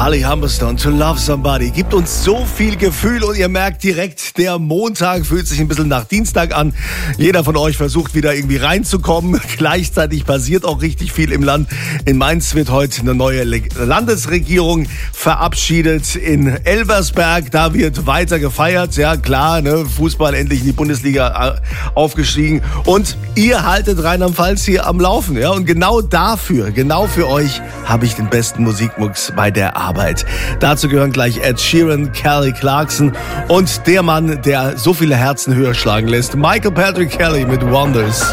Holly Humberstone, To Love Somebody, gibt uns so viel Gefühl und ihr merkt direkt, der Montag fühlt sich ein bisschen nach Dienstag an. Jeder von euch versucht wieder irgendwie reinzukommen. Gleichzeitig passiert auch richtig viel im Land. In Mainz wird heute eine neue Landesregierung verabschiedet. In Elversberg, da wird weiter gefeiert. Ja klar, ne? Fußball endlich in die Bundesliga aufgestiegen. Und ihr haltet Rheinland-Pfalz hier am Laufen. Ja? Und genau für euch habe ich den besten Musikmix bei der Arbeit. Dazu gehören gleich Ed Sheeran, Kelly Clarkson und der Mann, der so viele Herzen höher schlagen lässt, Michael Patrick Kelly mit Wonders.